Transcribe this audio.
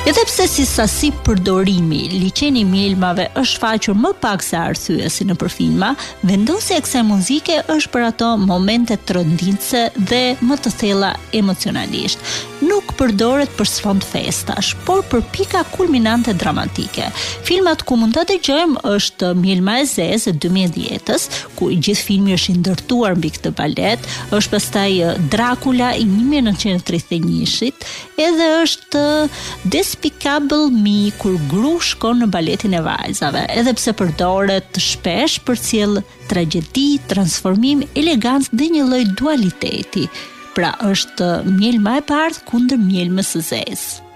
Edhe pse si sasi përdorimi, liçeni i mjelmave është faqur më pak se arthyesi nëpër filma, vendosja e kësaj muzike është për ato momente tronditse dhe më të thella emocionalisht. Nuk përdoret për sfond festash, por për pika kulminante dramatike. Filmat ku mund ta dëgjojmë është Mjelma e Zezë 2010-s, ku i gjithë filmi është i ndërtuar mbi këtë balet, është pastaj Dracula i 1931-shit, edhe është Despicable Me kur Gru shkon në baletin e vajzave, edhe pse përdoret shpesh për cilë tragjedi, transformim, elegancë dhe një lloj dualiteti. Pra është mjelma e bardhë kundër mjelmës së zezë.